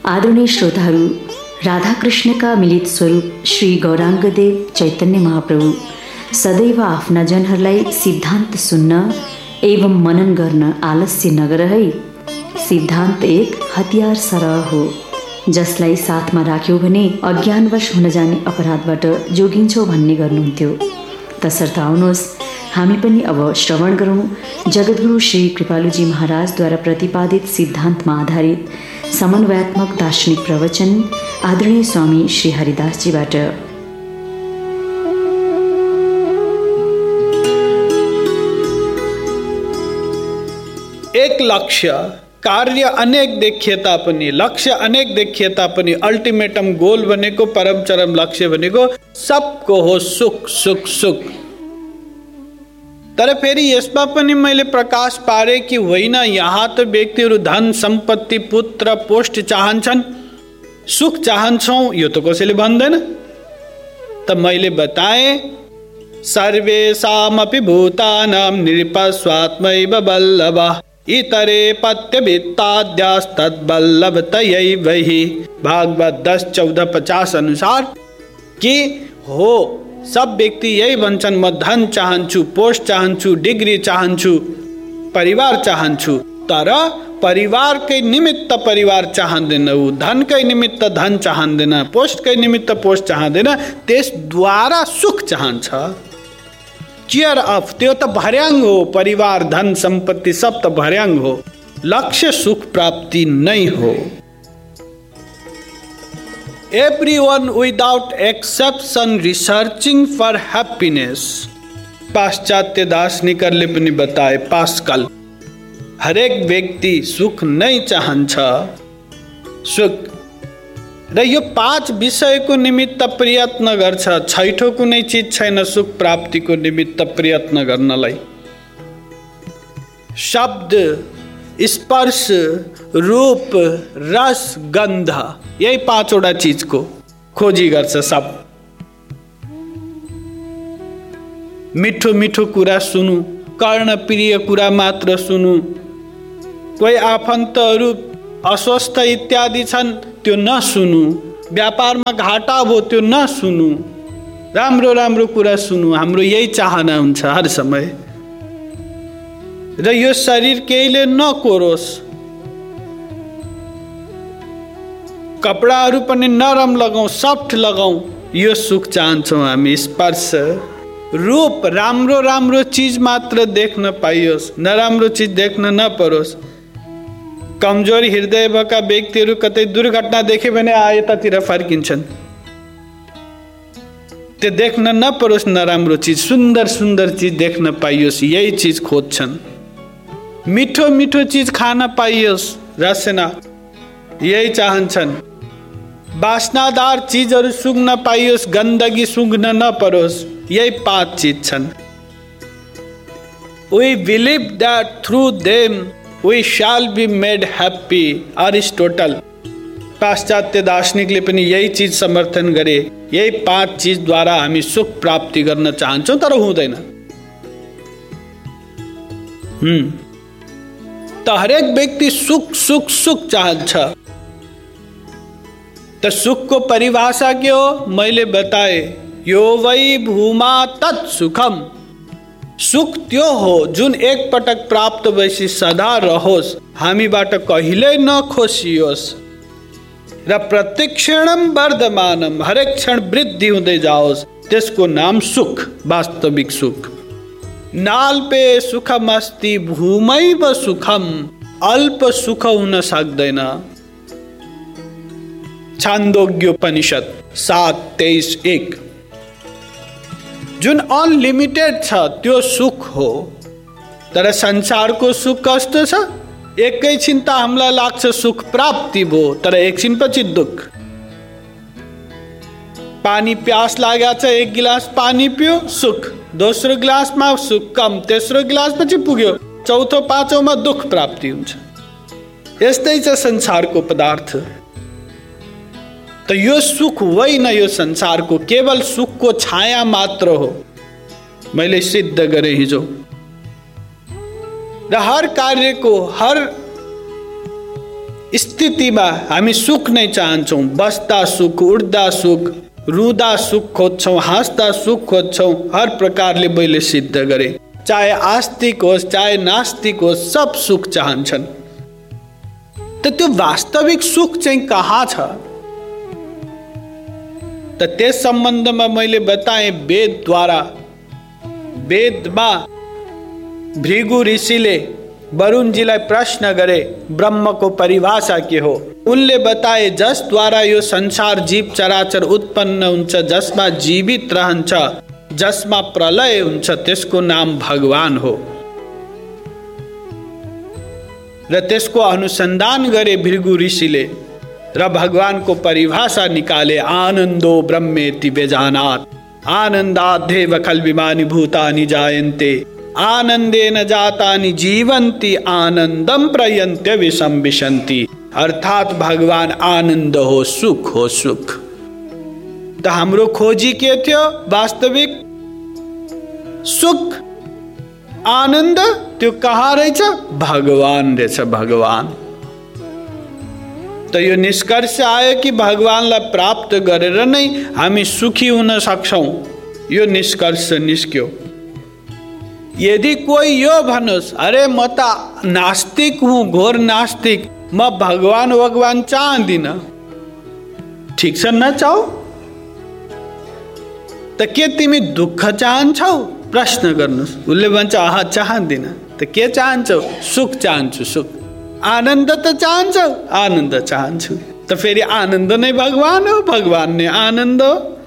आदरणीय श्रोताहरू, राधाकृष्णका मिलित स्वरूप श्री गौराङ्गदेव चैतन्य महाप्रभु सदैव आफ्ना जनहरूलाई सिद्धान्त सुन्न एवं मनन गर्न आलस्य नगर है। सिद्धान्त एक हतियार सरह हो, जसलाई साथमा राख्यौ भने अज्ञानवश हुन जाने अपराधबाट जोगिन्छौ भन्ने गर्नुहुन्थ्यो। तसर्थ आउनुहोस् हामी पनि अब श्रवण गरौँ जगद्गुरु श्री कृपालुजी महाराजद्वारा प्रतिपादित सिद्धान्तमा आधारित समन्वयात्मक दार्शनिक प्रवचन आदरणीय स्वामी श्री हरिदासजीबाट। एक लक्ष्य, कार्य अनेक देखिए तापनि, लक्ष्य अनेक देखिए तापनि अल्टिमेटम गोल भनेको, परम चरम लक्ष्य भनेको सबको हो सुख सुख सुख। तर फेरि यसमा पनि मैले प्रकाश पारे कि होइन, यहाँ त व्यक्तिहरू धन सम्पत्ति पुत्र पोस्ट चाहन्छन्, सुख चाहन्छौँ, यो त कसैले भन्दैन। त मैले बताएँ सर्वेषामपि भूतानां नृपस्वात्मैव बल्लभः इतरे पत्यभित्ताद्यास्तद्बल्लभतयैव हि। भागवत 10:14-50 अनुसार कि हो सब व्यक्ति यही भन्छन्, म धन चाहन्छु, पोस्ट चाहन्छु, डिग्री चाहन्छु, परिवार चाहन्छु। तर परिवारकै निमित्त परिवार चाहँदैन, ऊ धनकै निमित्त धन चाहँदैन, पोस्टकै निमित्त पोस्ट चाहँदैन, त्यसद्वारा सुख चाहन्छ। चियर अफ त्यो त भर्याङ हो, परिवार धन सम्पत्ति सब त भर्याङ हो, लक्ष्य सुख प्राप्ति नै हो। Everyone without exception researching for happiness। पाश्चात्य दार्शनिकहरूले पनि बताए, पास्कल, हरेक व्यक्ति सुख नै चाहन्छ। सुख र यो 5 विषयको निमित्त प्रयत्न गर्छ, छैठो कुनै चिज छैन सुख प्राप्तिको निमित्त प्रयत्न गर्नलाई। शब्द, स्पर्श, रूप, रस, गन्ध, यही 5वटा चिजको खोजी गर्छ सब। मिठो मिठो कुरा सुनु, कर्ण प्रिय कुरा मात्र सुनु। कोही आफन्तहरू अस्वस्थ इत्यादि छन्, त्यो नसुनु। व्यापारमा घाटा भयो, त्यो नसुनु। राम्रो राम्रो कुरा सुनु। हाम्रो यही चाहना हुन्छ हर समय। र यो शरीर केहीले नकोरोस्, कपडाहरू पनि नरम लगाऊ, सफ्ट लगाऊ, यो सुख चाहन्छौँ हामी। स्पर्श, रूप, राम्रो राम्रो चिज मात्र देख्न पाइयोस्, नराम्रो चिज देख्न नपरोस्। कमजोर हृदय भएका व्यक्तिहरू कतै दुर्घटना देखे भने यतातिर फर्किन्छन्, त्यो देख्न नपरोस् नराम्रो चिज, सुन्दर सुन्दर चिज देख्न पाइयोस्, यही चिज खोज्छन्। मिठो मिठो चिज खान पाइयोस्, रसना, यही चाहन्छन्। वासनादार चिजहरू सुँघ्न पाइयोस्, गन्दगी सुँघ्न नपरोस्, यही 5 चिज छन्। We believe that through them we shall be made happy। Aristotle, पाश्चात्य दार्शनिकले पनि यही चिज समर्थन गरे, यही 5 चिजद्वारा हामी सुख प्राप्ति गर्न चाहन्छौँ, तर हुँदैन। त हरेक व्यक्ति सुख सुख सुख चाहन्छ। त सुखको परिभाषा के हो? मैले बताए, यो वै भूमा तत् सुखम। सुख त्यो हो जुन एक पटक प्राप्त भएपछि सदा रहोस्, हामीबाट कहिल्यै नखोसियोस् र प्रत्येक क्षणम वर्धमानम, हरेक क्षण वृद्धि हुँदै जाओस्, त्यसको नाम सुख, वास्तविक सुख। नाल्पे सुखमस्ति भूमैव सुखम, अल्प सुख हुन सक्दैन। छान्दोग्योपनिषद 7:23-1। जुन अनलिमिटेड छ त्यो सुख हो। तर संसारको सुख कस्तो छ? एकैछिन त हामीलाई लाग्छ सुख प्राप्ति भयो, तर एकछिनपछि दुःख। पानी प्यास लागेको छ, 1 गिलास पानी पियो, सुख। दोस्रो गिलासमा सुख कम, तेस्रो गिलास पछि पुग्यो, चौथो पाँचौँमा दुःख प्राप्ति हुन्छ। यस्तै छ संसारको पदार्थ। त यो सुख होइन, यो संसारको केवल सुखको छाया मात्र हो। मैले सिद्ध गरेँ हिजो। र हर कार्यको, हर स्थितिमा हामी सुख नै चाहन्छौँ। बस्दा सुख, उड्दा सुख, रुँदा सुख खोज्छौँ, हाँस्दा सुख खोज्छौँ। हर प्रकारले मैले सिद्ध गरे, चाहे आस्तिक होस् चाहे नास्तिक होस्, सब सुख चाहन्छन्। त त्यो वास्तविक सुख चाहिँ कहाँ छ त त्यस सम्बन्धमा मैले बताएँ वेदद्वारा। वेदमा भृगु ऋषिले वरुणजीलाई प्रश्न गरे ब्रह्मको परिभाषा के हो। उनले बताए जसद्वारा यो संसार जीव चराचर उत्पन्न हुन्छ, जसमा जीवित रहन्छ, जसमा प्रलय हुन्छ, त्यसको नाम भगवान हो। र त्यसको अनुसन्धान गरे भृगु ऋषिले र भगवानको परिभाषा निकाले। आनन्दो ब्रह्मेति बेजानात् आनन्दाद्धेव खल्विमानि भूतानि जायन्ते आनन्देन जातानि जीवन्ति आनन्दम प्रयन्त्य विषम विशन्ति। अर्थात भगवान आनन्द हो, सुख हो, सुख। त हाम्रो खोजी के थियो? वास्तविक सुख, आनन्द त्यो कहाँ रहेछ? भगवान रहेछ, भगवान। त यो निष्कर्ष आयो कि भगवानलाई प्राप्त गरेर नै हामी सुखी हुन सक्छौँ। यो निष्कर्ष निस्क्यो। यदि कोही यो भनोस्, अरे म त नास्तिक हुँ, घोर नास्तिक, म भगवान चाहदिनँ, ठिक छ, नचाऊ। त के तिमी दुःख चाहन्छौ? प्रश्न गर्नुहोस्। उसले भन्छ आहा चाहदिनँ। त के चाहन्छौ? सुख चाहन्छु, सुख। आनन्द त चाहन्छौ? आनन्द चाहन्छु। त फेरि आनन्द नै भगवान हो, भगवान नै आनन्द हो।